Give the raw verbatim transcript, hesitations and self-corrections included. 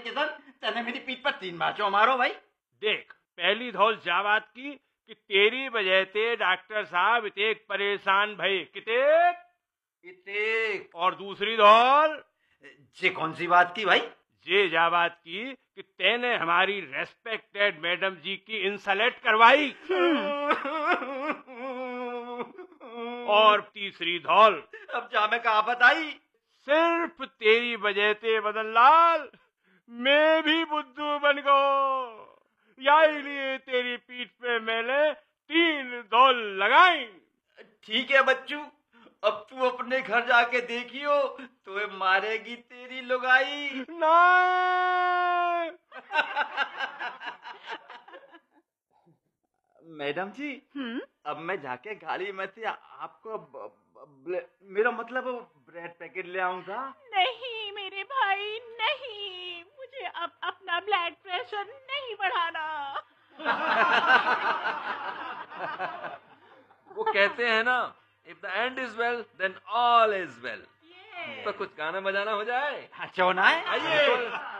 किशन, तने मेरी पीठ पर तीन बार चौ मारो भाई। देख, पहली धौल जा बात की कि तेरी वजह से डॉक्टर साहब इतेक परेशान भई, कितेक इतेक। और दूसरी धौल जे कौन सी बात की भाई? ये जा बात की कि तेने हमारी रेस्पेक्टेड मैडम जी की इंसल्ट करवाई। और तीसरी धौल, अब जा मैं कहाँ बताई? सिर्फ तेरी वजह से मदन लाल मैं भी बुद्धू बन गो, यही लिए तेरी पीठ पे मैंने तीन धौल लगाई। ठीक है बच्चू, अब तू अपने घर जाके देखियो, तो मारेगी तेरी लुगाई। नहीं। मैडम जी, हम्म अब मैं जाके गाड़ी में से आपको ब, ब, मेरा मतलब ब्रेड पैकेट ले आऊंगा। नहीं मेरे भाई नहीं, मुझे अब अपना ब्लड प्रेशर नहीं बढ़ाना। वो कहते हैं ना, if the end is well then all is well. ये तो कुछ गाना बजाना हो जाए। अच्छा होना है। आइए।